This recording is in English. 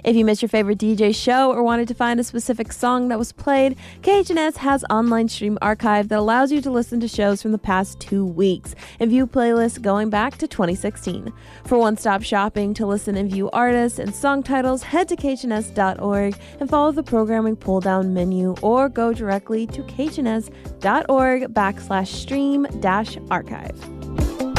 If you missed your favorite DJ show or wanted to find a specific song that was played, KHNS has online stream archive that allows you to listen to shows from the past 2 weeks and view playlists going back to 2016. For one-stop shopping to listen and view artists and song titles, head to khns.org and follow the programming pull-down menu or go directly to khns.org/stream-archive.